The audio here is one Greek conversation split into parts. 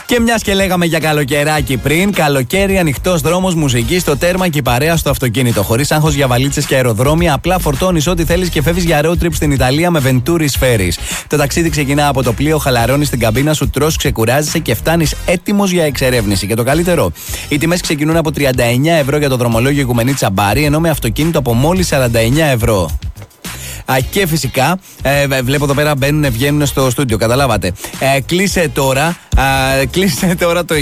Και μιας και λέγαμε για καλοκαιράκι πριν, καλοκαίρι, ανοιχτός δρόμος, μουσική στο τέρμα και η παρέα στο αυτοκίνητο. Χωρίς άγχος για βαλίτσες και αεροδρόμια, απλά φορτώνεις ό,τι θέλεις και φεύγεις για road trip στην Ιταλία με Venturi Ferries. Το ταξίδι ξεκινά από το πλοίο, χαλαρώνεις στην καμπίνα σου, τρως, ξεκουράζεσαι και φτάνεις έτοιμος για εξερεύνηση. Και το καλύτερο, οι τιμές ξεκινούν από 39 ευρώ για το δρομολόγιο Οικουμενίτσα Μπάρι, ενώ με αυτοκίνητο από μόλις 49 ευρώ. Και φυσικά, βλέπω εδώ πέρα μπαίνουν, βγαίνουν στο στούντιο, καταλάβατε. Κλείσε τώρα το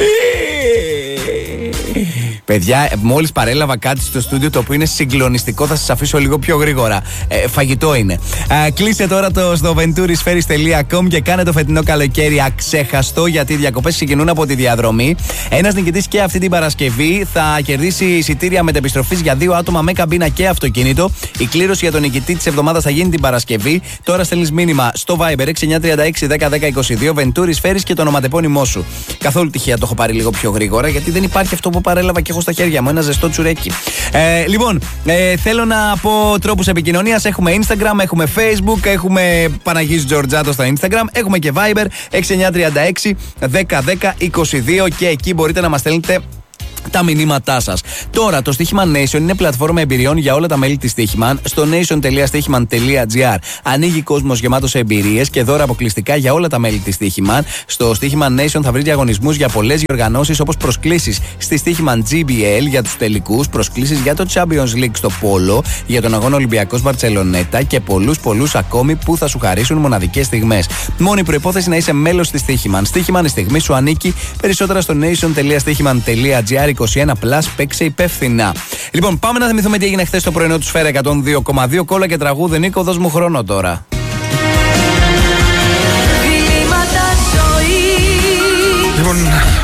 Παιδιά, μόλις παρέλαβα κάτι στο στούντιο το οποίο είναι συγκλονιστικό, θα σας αφήσω λίγο πιο γρήγορα. Φαγητό είναι. Κλείσε τώρα στο venturisferries.com και κάνε το φετινό καλοκαίρι αξέχαστο, γιατί οι διακοπές ξεκινούν από τη διαδρομή. Ένας νικητής και αυτή την Παρασκευή θα κερδίσει εισιτήρια μετεπιστροφής για 2 άτομα με καμπίνα και αυτοκίνητο. Η κλήρωση για τον νικητή της εβδομάδας θα γίνει την Παρασκευή. Τώρα στέλνεις μήνυμα στο Viber 6936 101022 Venturi Ferries και το ονοματεπώνυμό σου. Καθόλου τυχαία το έχω πάρει λίγο πιο γρήγορα, γιατί δεν υπάρχει αυτό που παρέλαβα και έχω στα χέρια μου, ένα ζεστό τσουρέκι. Λοιπόν, θέλω να πω τρόπους επικοινωνίας. Έχουμε Instagram, έχουμε Facebook, έχουμε Παναγής Τζορτζάτο στο Instagram, έχουμε και Viber 6936 101022 και εκεί μπορείτε να μας στέλνετε τα μηνύματά σας. Τώρα, το Στοίχημαν Nation είναι πλατφόρμα εμπειριών για όλα τα μέλη της Στοίχημαν στο nation.stichiman.gr. Ανοίγει κόσμος γεμάτος σε εμπειρίες και δώρα αποκλειστικά για όλα τα μέλη της Στοίχημαν. Στο Στοίχημαν Nation θα βρει διαγωνισμούς για πολλές διοργανώσεις, όπως προσκλήσεις στη Στοίχημαν GBL για τους τελικούς, προσκλήσεις για το Champions League στο Πόλο, για τον αγώνα Ολυμπιακός Μπαρτσελονέτα και πολλούς ακόμη που θα σου χαρίσουν μοναδικές στιγμές. Μόνη προϋπόθεση να είσαι μέλος της Στοίχημαν. Στοίχημαν, η στιγμή σου ανήκει. Περισσότερα στο nation.stichiman.gr. 21+, παίξε υπεύθυνα. Λοιπόν, πάμε να θυμηθούμε τι έγινε χθες το πρωινό του Σφαίρα 102,2. Κόλλα και τραγούδι. Νίκο, δώσ' μου χρόνο τώρα. Λοιπόν,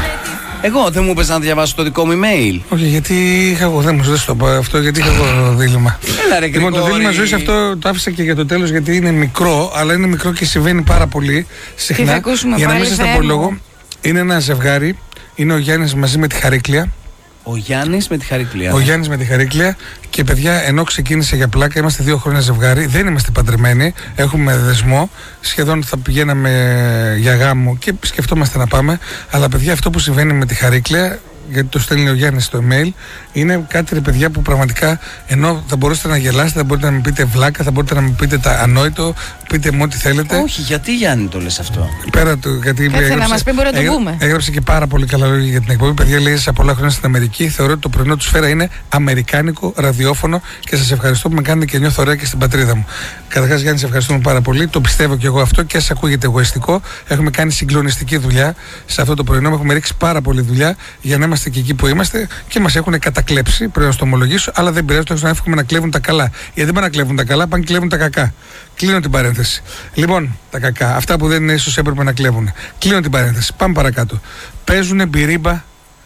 εγώ δεν μου είπες να διαβάσω το δικό μου email. Όχι, γιατί είχα εγώ. Δεν μου σου το πω αυτό, γιατί είχα εγώ δίλημα. Έλα, ρε, λοιπόν, το δίλημα ζωής αυτό το άφησα και για το τέλος, γιατί είναι μικρό, αλλά είναι μικρό και συμβαίνει πάρα πολύ συχνά. Για να μην σας τα πω λόγο, είναι ένα ζευγάρι. Είναι ο Γιάννης μαζί με τη Χαρίκλια. Ο Γιάννης με τη Χαρίκλια. Ο Γιάννης με τη Χαρίκλια. Και παιδιά, ενώ ξεκίνησε για πλάκα, είμαστε 2 χρόνια ζευγάρι. Δεν είμαστε παντρεμένοι. Έχουμε δεσμό. Σχεδόν θα πηγαίναμε για γάμο και σκεφτόμαστε να πάμε. Αλλά παιδιά, αυτό που συμβαίνει με τη Χαρίκλια, γιατί το στέλνει ο Γιάννης στο email, είναι κάτι, ρε παιδιά, που πραγματικά, ενώ θα μπορούσατε να γελάσετε, θα μπορείτε να μου πείτε βλάκα, θα μπορείτε να μου πείτε τα ανόητο, πείτε μου ό,τι θέλετε. Όχι, γιατί Γιάννη το λες αυτό? Πέρα του, γιατί κάτσε να μας πει, μπορεί να το πούμε. Έγραψε και πάρα πολύ καλά λόγια για την εκπομπή. Παιδιά, λέει σε πολλά χρόνια στην Αμερική. Θεωρώ ότι το πρωινό του Σφαίρα είναι αμερικάνικο ραδιόφωνο και σας ευχαριστώ που με κάνετε και νιώθω ωραία και στην πατρίδα μου. Καταρχάς, Γιάννη, σε ευχαριστούμε πάρα πολύ. Το πιστεύω και εγώ αυτό και σας ακούγεται εγωιστικό. Έχουμε κάνει συγκλονιστική δουλειά σε αυτό το πρωινό. Έχουμε ρίξει πάρα πολύ δουλειά για να είμαστε και εκεί που είμαστε και μας έχουν κατακλέψει, πρέπει να το ομολογήσω, αλλά δεν πειράζει, τουλάχιστον εύχομαι να κλέβουν τα καλά. Γιατί δεν πάνε να κλέβουν τα καλά, πάνε να κλέβουν τα κακά. Κλείνω την παρένθεση. Λοιπόν, τα κακά, αυτά που δεν ίσως έπρεπε να κλέβουν. Κλείνω την παρένθεση. Πάμε παρακάτω. Παίζουν μπυρίμπα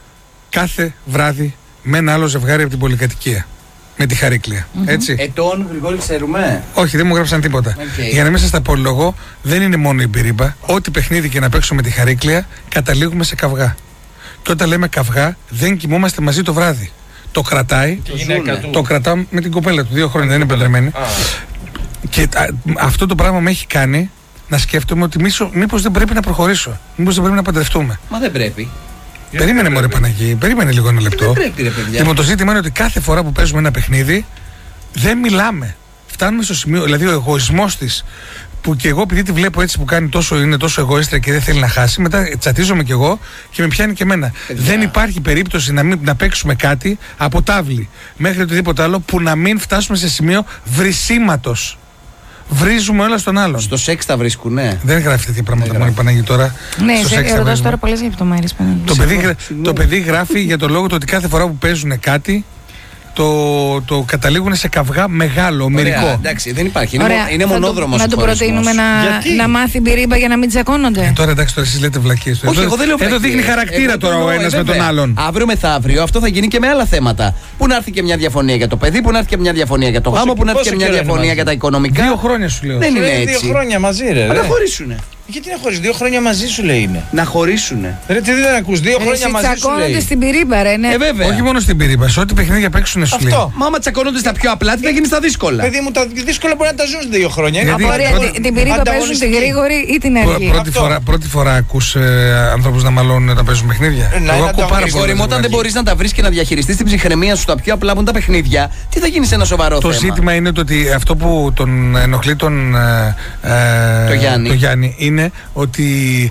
κάθε βράδυ με ένα άλλο ζευγάρι από την πολυκατοικία. Με τη Χαρίκλια. Έτσι. Ετών, Γρηγόρη, ξέρουμε. Όχι, δεν μου γράψαν τίποτα. Για να μην σας τα απολογώ, δεν είναι μόνο η μπυρίμπα. Ό,τι παιχνίδι και να παίξουμε με τη Χαρίκλια, καταλήγουμε σε καυγά. Και όταν λέμε καυγά, δεν κοιμόμαστε μαζί το βράδυ. Το κρατάει. Το κρατάω με την κοπέλα του. 2 χρόνια, δεν είναι παντρεμένη. Και αυτό το πράγμα με έχει κάνει να σκέφτομαι ότι μήπως δεν πρέπει να προχωρήσω. Μήπως δεν πρέπει να παντρευτούμε. Μα δεν πρέπει. Περίμενε, μωρέ Παναγί, περίμενε λίγο ένα λεπτό. Δεν πρέπει, ρε παιδιά. Λοιπόν, το ζήτημα είναι ότι κάθε φορά που παίζουμε ένα παιχνίδι, δεν μιλάμε. Φτάνουμε στο σημείο, δηλαδή ο εγωισμός της, που και εγώ επειδή τη βλέπω έτσι που κάνει είναι τόσο εγωίστρια και δεν θέλει να χάσει, μετά τσατίζομαι κι εγώ και με πιάνει και εμένα. Δεν υπάρχει περίπτωση να παίξουμε κάτι από τάβλη μέχρι οτιδήποτε άλλο που να μην φτάσουμε σε σημείο βρυσίματος. Βρίζουμε όλα στον άλλον. Στο σεξ τα βρίσκουνε. Δεν γράφει τέτοια πράγματα μόνο η Παναγή τώρα. Ναι, ρωτάς τώρα πολλές λεπτομέρειες. Το παιδί γράφει για το λόγο ότι κάθε φορά που παίζουν κάτι, το καταλήγουν σε καυγά μεγάλο, μερικό. Εντάξει, δεν υπάρχει. Είναι μονόδρομος. Να του προτείνουμε να μάθει μπυρίμπα για να μην τσακώνονται. Τώρα εντάξει, τώρα εσείς λέτε βλακίες. Όχι, εγώ δεν λέω βλακίες. Εδώ δείχνει χαρακτήρα τώρα ο ένας με τον άλλον. Αύριο μεθαύριο αυτό θα γίνει και με άλλα θέματα. Πού να έρθει και μια διαφωνία για το παιδί, πού να έρθει και μια διαφωνία για το γάμο, πού να έρθει και μια διαφωνία για τα οικονομικά. 2 χρόνια σου λέω. Δεν είναι έτσι. 2 χρόνια μαζί, ρε. Αλλά χωρίσουνε. Γιατί να χωρίσει, 2 χρόνια μαζί σου λέει είναι. Να χωρίσουνε. Ρε, τι δεν ακούς, 2 χρόνια μαζί σου λέει. Τσακώνονται στην πυρήμπα, ρε, ναι. Βέβαια. Όχι μόνο στην πυρήμπα, σε ό,τι παιχνίδια παίξουν σου λέει. Μα άμα τσακώνονται στα πιο απλά, τι θα γίνει στα δύσκολα. Παιδί μου, τα δύσκολα μπορεί να τα ζουν 2 χρόνια. Την πυρήμπα παίζουν τη γρήγορη ή την αργή. Πρώτη φορά ακούς ανθρώπους να μαλώνουν όταν παίζουν παιχνίδια. Εγώ ακούω πάρα πολύ. Όταν δεν μπορείς να τα βρεις και να διαχειριστείς την ψυχραιμία σου στα πιο απλά που είναι τα παιχνίδια, τι θα γίνει σε ένα σοβαρό θέμα. Το ζήτημα είναι ότι αυτό που τον ενοχλεί το Γιάννη είναι ότι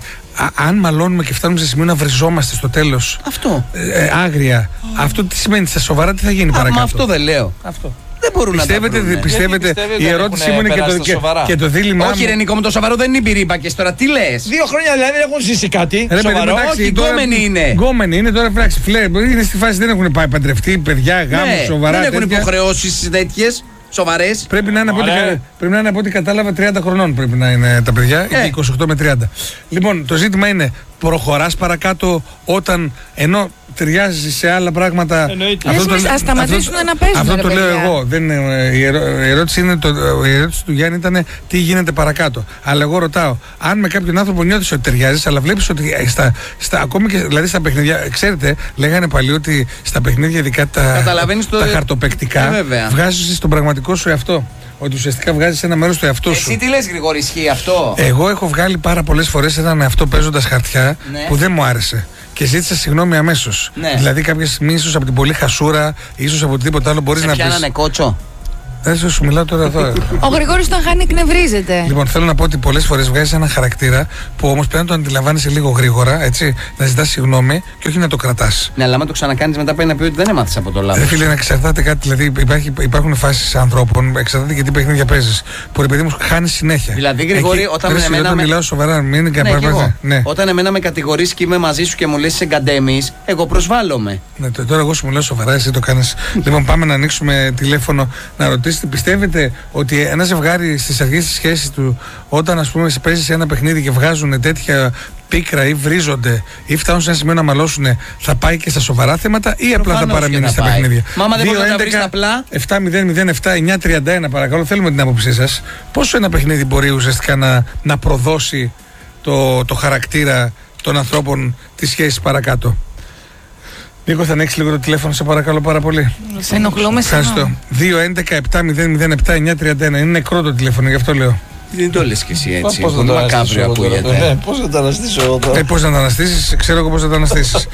αν μαλώνουμε και φτάνουμε σε σημείο να βριζόμαστε στο τέλος. Αυτό. Άγρια. Αυτό τι σημαίνει, στα σοβαρά τι θα γίνει παρακάτω. Μα αυτό δεν λέω. Αυτό. Δεν μπορούν πιστεύετε, η ερώτησή μου είναι και το δίλημά μου. Όχι, ρε Νικό, με το σοβαρό δεν είναι η πυρήπακες τώρα, τι λες. 2 χρόνια δηλαδή δεν έχουν ζήσει κάτι. Σοβαρό. Όχι, γκόμενοι είναι. Γκόμενοι είναι τώρα, φράξει. Είναι στη φάση, δεν έχουν πάει παντρευτεί, παιδιά, γάμου, σοβαρά. Δεν έχουν υποχρεώσεις τέτοιες. Σοβαρές. Πρέπει να είναι από ό,τι κατάλαβα 30 χρονών πρέπει να είναι τα παιδιά, 28 με 30. Λοιπόν, το ζήτημα είναι, προχωράς παρακάτω όταν ενώ ταιριάζει σε άλλα πράγματα. Ας σταματήσουν να παίζουν. Αυτό το λέω εγώ. Η ερώτηση του Γιάννη ήταν τι γίνεται παρακάτω. Αλλά εγώ ρωτάω, αν με κάποιον άνθρωπο νιώθεις ότι ταιριάζεις, αλλά βλέπεις ότι ακόμη και δηλαδή στα παιχνίδια, ξέρετε, λέγανε παλιοί ότι στα παιχνίδια, ειδικά τα χαρτοπαικτικά, βγάζεις τον πραγματικό σου εαυτό. Ότι ουσιαστικά βγάζεις ένα μέρος του εαυτού σου. Εσύ τι λες, Γρηγόρη, ισχύει αυτό? Εγώ έχω βγάλει πάρα πολλές φορές έναν εαυτό παίζοντας χαρτιά που δεν μου άρεσε. Και ζήτησα συγγνώμη αμέσως. Ναι. Δηλαδή, κάποια στιγμή, ίσως από την πολλή χασούρα, ίσως από οτιδήποτε άλλο μπορείς να πεις. Πιάνανε κότσο. Δεν σου μιλάω τώρα εδώ. Ο Γρηγόρης τον χάνει, εκνευρίζεται. Λοιπόν, θέλω να πω ότι πολλές φορές βγάζεις έναν χαρακτήρα που όμως πρέπει να το αντιλαμβάνεσαι λίγο γρήγορα, έτσι, να ζητάς συγγνώμη και όχι να το κρατάς. Ναι, αλλά άμα το ξανακάνεις μετά πάει να πει ότι δεν έμαθες από το λάθος. Φίλε, να εξαρτάται κάτι, δηλαδή υπάρχουν φάσεις ανθρώπων, εξαρτάται και τι παιχνίδια παίζεις. Που ρε παιδί μου χάνεις συνέχεια. Δηλαδή, Γρηγόρη, όταν μιλάω σοβαρά, μην είναι όταν εμένα με κατηγορείς και είμαι μαζί σου και μου λες εγκαντέμεις, εγώ προσβάλλομαι. Ναι, τώρα εγώ σου μιλάω σοβαρά, εσύ το κάνεις. Λοιπόν, πάμε να ανοίξουμε τηλέφωνο να ρωτήσουμε. Πιστεύετε ότι ένα ζευγάρι στις αρχές της σχέσης του, όταν ας πούμε παίζει σε ένα παιχνίδι και βγάζουν τέτοια πίκρα ή βρίζονται ή φτάνουν σε ένα σημείο να μαλώσουν, θα πάει και στα σοβαρά θέματα ή απλά θα παραμείνει στα παιχνίδια? Μα δεν μπορεί να τα βρεις απλά. 7-0-0-7-9-31, παρακαλώ, θέλουμε την άποψή σας. Πόσο ένα παιχνίδι μπορεί ουσιαστικά να προδώσει το χαρακτήρα των ανθρώπων της σχέσης παρακάτω? Νίκο, θα ανοίξει λίγο το τηλέφωνο, σε παρακαλώ πάρα πολύ. Σε ενοχλούμε. Ευχαριστώ. 2-11-7-0-0-7-9-31. Είναι νεκρό το τηλέφωνο, γι' αυτό λέω. Δεν το λες και εσύ έτσι. Πώς θα το αναστήσω τώρα? Πώς θα το αναστήσω εγώ τώρα? Πώς να το αναστήσεις, ξέρω εγώ πώς θα το αναστήσεις.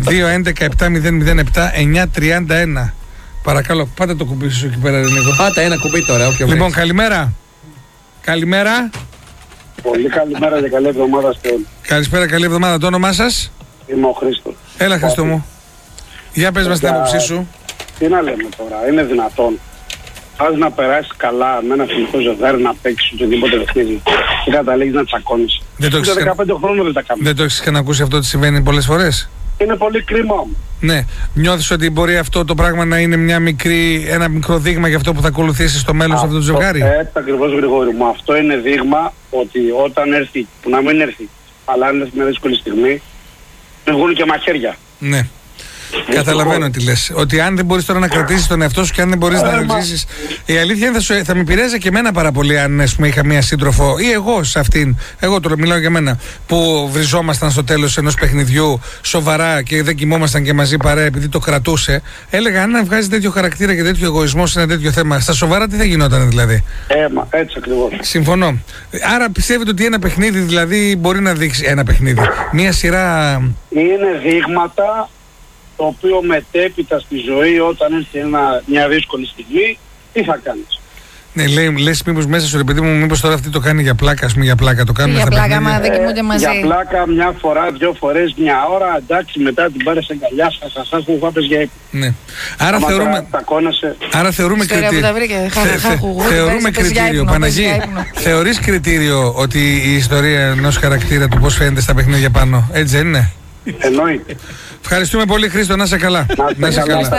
2-11-7-0-0-7-9-31. Παρακαλώ, πάτε το κουμπί σου εκεί πέρα, Νίκο. Πάτε ένα κουμπί τώρα, όποιο. Λοιπόν, καλημέρα. Καλημέρα. Πολύ καλημέρα και καλή εβδομάδα σε όλους. Καλησπέρα, καλή εβδομάδα. Το όνομά σας? Είμαι ο Χρήστος. Έλα, Χρήστο μου. Για πες μας την άποψή σου. Τι να λέμε τώρα, είναι δυνατόν? Πας να περάσεις καλά με ένα φιλικό ζευγάρι, να παίξεις οτιδήποτε παιχνίδι και καταλήγεις να τσακώνεις. Δεν το έχεις 15 χρόνων δεν τα κάνεις. Δεν το έχεις ξανακούσει αυτό ότι συμβαίνει πολλές φορές? Είναι πολύ κρίμα όμως. Ναι. Νιώθεις ότι μπορεί αυτό το πράγμα να είναι ένα μικρό δείγμα για αυτό που θα ακολουθήσει στο μέλλον σε αυτό το ζευγάρι? Έτσι ακριβώς, Γρηγόρη μου. Αυτό είναι δείγμα ότι όταν έρθει, που να μην έρθει, αλλά αν έρθει μια δύσκολη στιγμή, δεν βγουν και μαχαίρια. Ναι. Καταλαβαίνω τι λες. Ότι αν δεν μπορείς τώρα να κρατήσεις τον εαυτό σου και αν δεν μπορείς να ζήσεις. Η αλήθεια είναι θα με επηρέαζε και εμένα πάρα πολύ αν είχα μία σύντροφο ή εγώ σε αυτήν. Εγώ τώρα μιλάω για μένα. Που βριζόμασταν στο τέλος ενός παιχνιδιού σοβαρά και δεν κοιμόμασταν και μαζί παρέα επειδή το κρατούσε. Έλεγα αν βγάζει τέτοιο χαρακτήρα και τέτοιο εγωισμό σε ένα τέτοιο θέμα, στα σοβαρά τι θα γινόταν δηλαδή? Έτσι ακριβώς. Συμφωνώ. Άρα πιστεύετε ότι ένα παιχνίδι δηλαδή μπορεί να δείξει ένα παιχνίδι? Μία σειρά. Είναι δείγματα το οποίο μετέπειτα στη ζωή όταν έρθει μια δύσκολη στιγμή, τι θα κάνεις? Ναι, λες μήπως μέσα σου, ρε παιδί μου, μήπως τώρα αυτή το κάνει για πλάκα, ας πούμε, για πλάκα το κάνουμε στα παιχνίδια. Για πλάκα, μα δεν κοιμούνται μαζί. Για πλάκα μια φορά, 2 φορές, μια ώρα, εντάξει, μετά την πάρεις αγκαλιά σας που θα πες για ύπνο. Ναι. Άρα θεωρούμε κριτήριο, Παναγί, θεωρείς κριτήριο ότι η ιστορία ενός χαρακτήρα του πώς φαίνεται στα παιχνίδια πάνω, έτσι δεν είναι? Εννοείται. Ευχαριστούμε πολύ, Χρήστο, να είσαι καλά. Να είσαι καλά.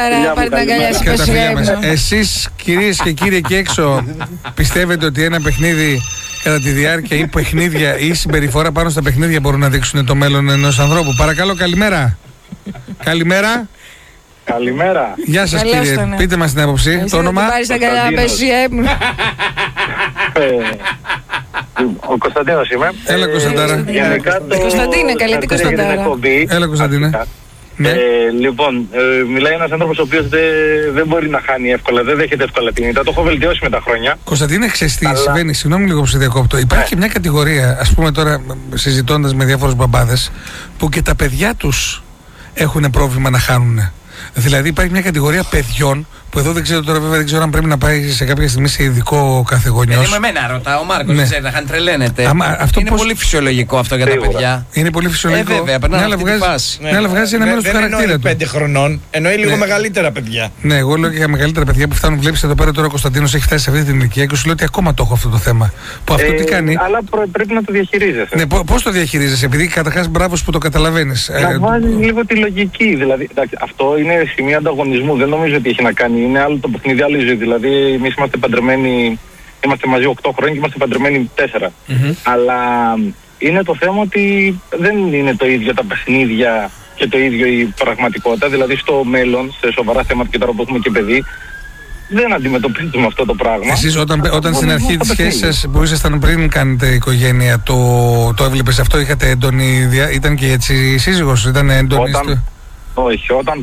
Εσείς, κυρίες και κύριοι εκεί έξω, πιστεύετε ότι ένα παιχνίδι κατά τη διάρκεια ή παιχνίδια ή συμπεριφορά πάνω στα παιχνίδια μπορούν να δείξουν το μέλλον ενός ανθρώπου? Παρακαλώ, καλημέρα. Καλημέρα. Καλημέρα. Γεια σας, κύριε. Πείτε μας την άποψη. Το όνομα? Ο Κωνσταντίνος είμαι. Έλα Κωνσταντάρα. Κωνσταντίνε, καλή την Κωνσταντάρα. Έλα Κωνσταντίνε. Ναι. Λοιπόν, μιλάει ένας άνθρωπος ο οποίος δεν μπορεί να χάνει εύκολα, δεν δέχεται εύκολα την ήττα. Το έχω βελτιώσει με τα χρόνια. Κωνσταντίνε, ξέρεις τι συμβαίνει, συγγνώμη λίγο που σε διακόπτω. Υπάρχει και μια κατηγορία, ας πούμε τώρα συζητώντας με διάφορους μπαμπάδες, που και τα παιδιά τους έχουν πρόβλημα να χάνουν. Δηλαδή υπάρχει μια κατηγορία παιδιών που εδώ δεν ξέρω τώρα, βέβαια δεν ξέρω αν πρέπει να πάει σε κάποια στιγμή σε ειδικό κάθε γονιός. Είναι με εμένα ρωτά, ο Μάρκος δεν ξέρει να χάνει, τρελαίνεται. Είναι πολύ φυσιολογικό αυτό για τα παιδιά. Είναι πολύ φυσιολογικό. Βέβαια, περνάει αυτή τη φάση. Ναι, αλλά βγάζει ένα μέρος του χαρακτήρα του. 5 χρονών, εννοεί λίγο μεγαλύτερα παιδιά. Ναι, εγώ λέω και για μεγαλύτερα παιδιά που φτάνουν. Βλέπεις εδώ πέρα τώρα ο Κωνσταντίνος έχει φτάσει σε αυτή την ηλικία και σου λέω ότι ακόμα το έχω αυτό το θέμα. Που αυτό τι κάνει. Αλλά πρέπει να το διαχειρίζεσαι. Ναι, πώς το διαχειρίζεσαι, επειδή καταρχάς μπράβος που το καταλαβαίνεις. Να βάζεις λίγο τη λογική. Δηλαδή, αυτό είναι σημείο ανταγωνισμού. Δεν νομίζω ότι έχει να κάνει. Είναι άλλο το παιχνίδι, άλλη ζωή. Δηλαδή, εμείς είμαστε παντρεμένοι, είμαστε μαζί 8 χρόνια και είμαστε παντρεμένοι 4. Αλλά είναι το θέμα ότι δεν είναι το ίδιο τα παιχνίδια και το ίδιο η πραγματικότητα. Δηλαδή, στο μέλλον, σε σοβαρά θέματα και τώρα που έχουμε και παιδί, δεν αντιμετωπίζουμε αυτό το πράγμα. Εσείς όταν στην αρχή της σχέσης σας που ήσασταν πριν κάνετε οικογένεια, το έβλεπες αυτό, είχατε έντονη, ήταν και έτσι η σύζυγος, ήταν έντονη? Όχι, όταν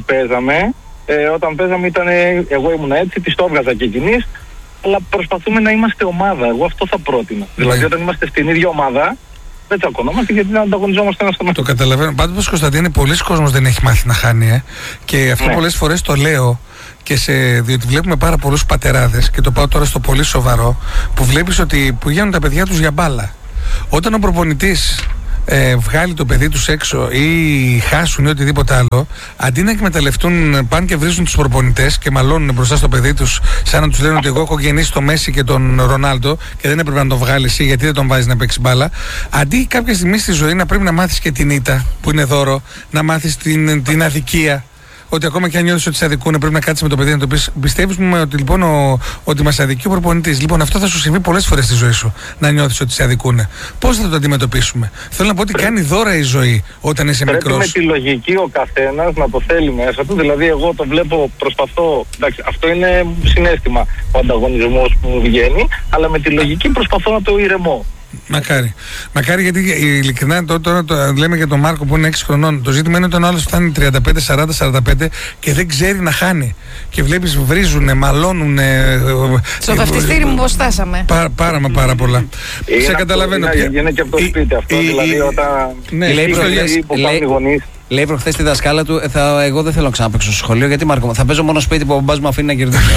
παίζαμε ήταν, εγώ ήμουν έτσι, της το έβγαζα και εκείνης, αλλά προσπαθούμε να είμαστε ομάδα, εγώ αυτό θα πρότεινα. Δηλαδή όταν είμαστε στην ίδια ομάδα, δεν τσακωνόμαστε γιατί δεν ανταγωνιζόμαστε ένα στον άλλο. Το καταλαβαίνω. Πάντως, Κωνσταντίνε, πολλοί κόσμος δεν έχει μάθει να χάνει, και αυτό πολλές φορές το λέω. Διότι βλέπουμε πάρα πολλούς πατεράδες, και το πάω τώρα στο πολύ σοβαρό, που βλέπεις ότι πηγαίνουν τα παιδιά τους για μπάλα. Όταν ο προπονητής βγάλει το παιδί τους έξω ή χάσουν ή οτιδήποτε άλλο, αντί να εκμεταλλευτούν, πάνε και βρίζουν τους προπονητές και μαλώνουν μπροστά στο παιδί τους, σαν να τους λένε ότι εγώ έχω γεννήσει το Μέση και τον Ρονάλντο και δεν έπρεπε να τον βγάλεις εσύ, γιατί δεν τον βάζεις να παίξει μπάλα. Αντί κάποια στιγμή στη ζωή να πρέπει να μάθεις και την ήττα, που είναι δώρο, να μάθεις την αδικία. Ότι ακόμα και αν νιώθεις ότι σε αδικούν, πρέπει να κάτσεις με το παιδί να το πεις. Πιστεύεις ότι λοιπόν ότι μας αδικεί ο προπονητής? Λοιπόν, αυτό θα σου συμβεί πολλές φορές στη ζωή σου. Να νιώθεις ότι σε αδικούν. Πώς θα το αντιμετωπίσουμε? Θέλω να πω ότι κάνει δώρα η ζωή όταν είσαι μικρός. Πρέπει με τη λογική ο καθένας να το θέλει μέσα του. Δηλαδή, εγώ το βλέπω, προσπαθώ. Εντάξει, αυτό είναι συναίσθημα ο ανταγωνισμός που μου βγαίνει, αλλά με τη λογική προσπαθώ να το ηρεμώ. Μακάρι, γιατί ειλικρινά τώρα λέμε για τον Μάρκο που είναι 6 χρονών. Το ζήτημα είναι όταν ο άλλος φτάνει 35, 40, 45 και δεν ξέρει να χάνει. Και βλέπεις βρίζουνε, μαλώνουνε. Στο βαφτιστήρι μου πώς φτάσαμε. Πάρα πολλά. Σε καταλαβαίνω. Είναι και από το σπίτι αυτό. Δηλαδή όταν οι γονείς. Λέει προχθές τη δασκάλα του, εγώ δεν θέλω να ξαναπαίξω στο σχολείο, γιατί Μάρκο, θα παίζω μόνο σπίτι που ο μπαμπάς μου αφήνει να κερδίσω.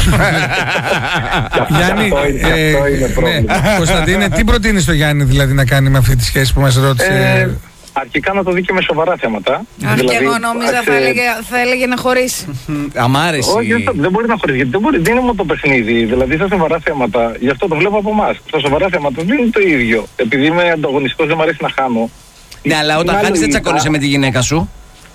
Γιάννη, Κωνσταντίνε, τι προτείνεις στο Γιάννη δηλαδή να κάνει με αυτή τη σχέση που μας ρώτησε? Αρχικά να το δει και με σοβαρά θέματα. Δηλαδή, και εγώ νόμιζα θα έλεγε να χωρίσει. Αμάρεση. Όχι, δεν μπορεί να χωρίσει, γιατί δεν είναι μόνο το παιχνίδι. Δηλαδή στα σοβαρά θέματα, γι' αυτό το βλέπω από εμάς. Στα σοβαρά θέματα δεν είναι το ίδιο. Επειδή είμαι ανταγωνιστικός, δεν μου αρέσει να χάνω. Ναι, αλλά όταν χάνεις δεν τσακώνεσαι με τη γυναίκα σου?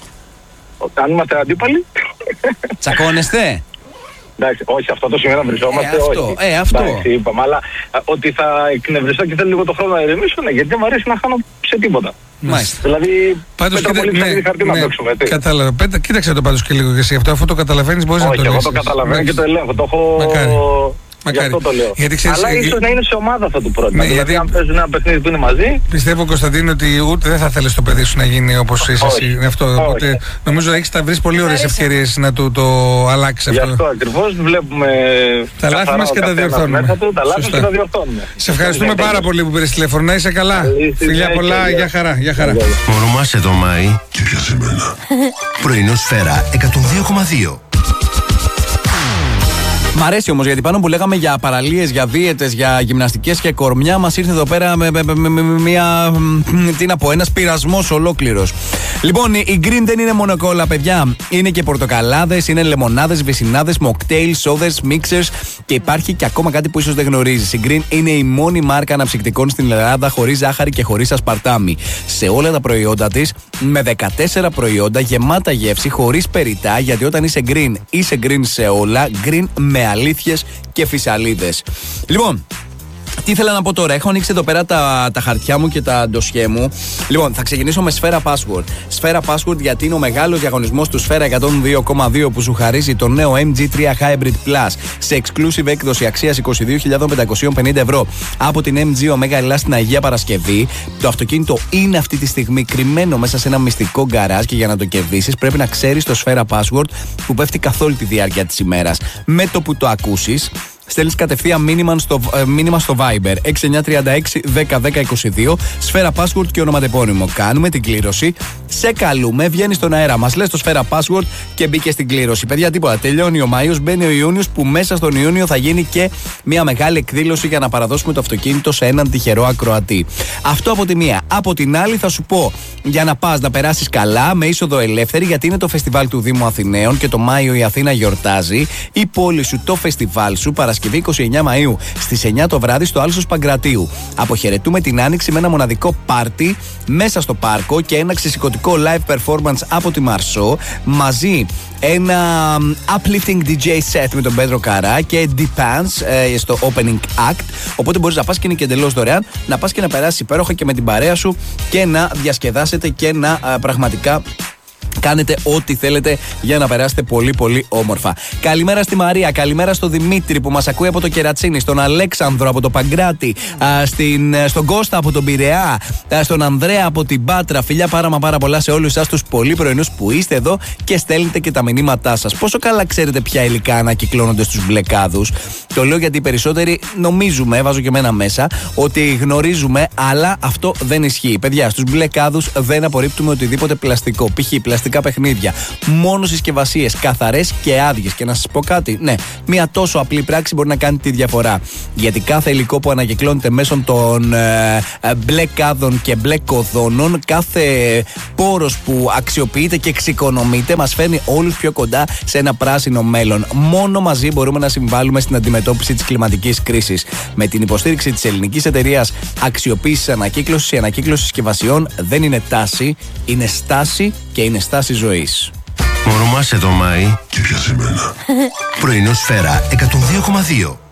Αν είμαστε αντίπαλοι. Τσακώνεστε? Εντάξει, όχι, αυτό το σημείο να βρισκόμαστε. Αυτό. Εντάξει, είπαμε, αλλά ότι θα εκνευριστώ και θέλω λίγο το χρόνο να ηρεμήσω, γιατί δεν μου αρέσει να χάνω σε τίποτα. Μάλιστα. Δηλαδή, πάντως πολύ χαρτί να παίξουμε. Κατάλαβα. Κοίταξε το πάντως και λίγο και εσύ. Αυτό το καταλαβαίνεις, μπορείς να το λες. Όχι, εγώ το καταλαβαίνω και το ελέγχω. Το έχω. Γι' αυτό το λέω. Αλλά ίσως να είναι σε ομάδα αυτό το πρότυπο. Δηλαδή, αν παίζουν ένα παιχνίδι που είναι μαζί. Πιστεύω, Κωνσταντίνο, ότι ούτε δεν θα θέλεις το παιδί σου να γίνει όπως είσαι εσύ. Οπότε νομίζω ότι θα βρεις πολύ ωραίες ευκαιρίες να το αλλάξεις αυτό. Γι' αυτό ακριβώς βλέπουμε. Τα λάθη μας και τα διορθώνουμε. Σε ευχαριστούμε πάρα πολύ που πήρες τηλέφωνο. Να είσαι καλά. Φιλιά πολλά. Γεια χαρά. Ονομάσε το Μάη. Και ποια σε μένα. Πρωινό Σφαίρα 102,2. Μ' αρέσει όμως, γιατί πάνω που λέγαμε για παραλίες, για δίαιτες, για γυμναστικές και κορμιά, μας ήρθε εδώ πέρα με ένας πειρασμός ολόκληρος. Λοιπόν, η Green δεν είναι μόνο κόλλα, παιδιά. Είναι και πορτοκαλάδες, είναι λεμονάδες, βυσσινάδες, μοκτέιλ, σόδες, μίξερς και υπάρχει και ακόμα κάτι που ίσως δεν γνωρίζεις. Η Green είναι η μόνη μάρκα αναψυκτικών στην Ελλάδα χωρίς ζάχαρη και χωρίς ασπαρτάμι. Σε όλα τα προϊόντα της, με 14 προϊόντα γεμάτα γεύση, χωρίς περιτά, γιατί όταν είσαι Green σε όλα. Green με αλήθειες και φυσαλίδες. Λοιπόν, Τι ήθελα να πω τώρα, έχω ανοίξει εδώ πέρα τα χαρτιά μου και τα ντοσιέ μου. Λοιπόν, θα ξεκινήσω με Sfera Password. Sfera Password γιατί είναι ο μεγάλος διαγωνισμός του Sfera 102,2 που σου χαρίζει το νέο MG3 Hybrid Plus σε exclusive έκδοση αξίας 22.550 ευρώ από την MG Omega Ελλάς στην Αγία Παρασκευή. Το αυτοκίνητο είναι αυτή τη στιγμή κρυμμένο μέσα σε ένα μυστικό γκαράζ και για να το κερδίσεις πρέπει να ξέρεις το Sfera Password που πέφτει καθ' όλη τη διάρκεια της ημέρας. Με το που το ακούσεις, στέλνεις κατευθείαν μήνυμα στο Viber 6936 101022, Sfera Password και ονοματεπώνυμο. Κάνουμε την κλήρωση, σε καλούμε, βγαίνεις στον αέρα μας, λες το Sfera Password και μπήκε στην κλήρωση. Παιδιά, τίποτα. Τελειώνει ο Μάιος, μπαίνει ο Ιούνιος, που μέσα στον Ιούνιο θα γίνει και μια μεγάλη εκδήλωση για να παραδώσουμε το αυτοκίνητο σε έναν τυχερό ακροατή. Αυτό από τη μία. Από την άλλη, θα σου πω για να πας να περάσεις καλά με είσοδο ελεύθερη, γιατί είναι το φεστιβάλ του Δήμου Αθηναίων και το Μάιο η Αθήνα γιορτάζει. Η πόλη σου, το φεστιβάλ σου, Παρασκευή 29 Μαΐου στις 9 το βράδυ στο Άλσος Παγκρατίου. Αποχαιρετούμε την Άνοιξη με ένα μοναδικό πάρτι μέσα στο πάρκο και ένα ξεσηκωτικό live performance από τη Μαρσό, μαζί ένα uplifting DJ set με τον Πέτρο Καρά και Depends στο opening act. Οπότε μπορείς να πας και είναι και εντελώς δωρεάν, να πας και να περάσεις υπέροχα και με την παρέα σου και να διασκεδάσετε και να πραγματικά κάνετε ό,τι θέλετε για να περάσετε πολύ πολύ όμορφα. Καλημέρα στη Μαρία, καλημέρα στο Δημήτρη που μας ακούει από το Κερατσίνι, στον Αλέξανδρο από το Παγκράτη, στον Κώστα από τον Πειραιά, στον Ανδρέα από την Πάτρα. Φιλιά πάρα πολλά σε όλους εσάς τους πολύ πρωινούς που είστε εδώ και στέλνετε και τα μηνύματά σας. Πόσο καλά ξέρετε ποια υλικά ανακυκλώνονται στους μπλεκάδους? Το λέω γιατί οι περισσότεροι νομίζουμε, βάζω και εμένα μέσα, ότι γνωρίζουμε, αλλά αυτό δεν ισχύει. Παιδιά, στους μπλεκάδους δεν απορρίπτουμε οτιδήποτε πλαστικό. Π.χ. πλαστικά παιχνίδια. Μόνο συσκευασίες καθαρές και άδειες. Και να σας πω κάτι, ναι, μια τόσο απλή πράξη μπορεί να κάνει τη διαφορά. Γιατί κάθε υλικό που ανακυκλώνεται μέσω των μπλε κάδων και μπλε κοδώνων, κάθε πόρος που αξιοποιείται και εξοικονομείται, μας φέρνει όλους πιο κοντά σε ένα πράσινο μέλλον. Μόνο μαζί μπορούμε να συμβάλλουμε στην αντιμετώπιση της κλιματικής κρίσης. Με την υποστήριξη της ελληνικής εταιρείας αξιοποίησης ανακύκλωσης, η ανακύκλωση συσκευασιών δεν είναι τάση, είναι στάση και είναι στάση ζωής. Μωρομάσε το Μάη και πιάσε μένα. Πρωινό Σφαίρα 102,2.